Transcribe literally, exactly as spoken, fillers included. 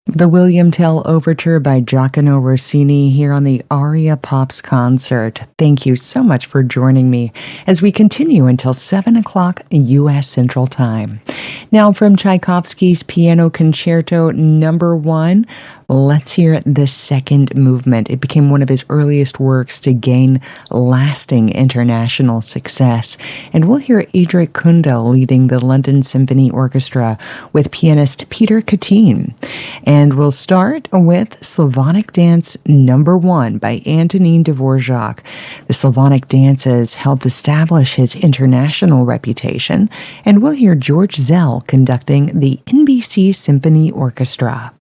The William Tell Overture by Giacomo Rossini here on the Aria Pops concert. Thank you so much for joining me as we continue until seven o'clock U S Central Time. Now from Tchaikovsky's Piano Concerto Number One, let's hear the second movement. It became one of his earliest works to gain lasting international success. And we'll hear Idrik Kundal leading the London Symphony Orchestra with pianist Peter Kattin. And we'll start with Slavonic Dance Number One by Antonin Dvorak. The Slavonic dances helped establish his international reputation. And we'll hear George Szell conducting the N B C Symphony Orchestra.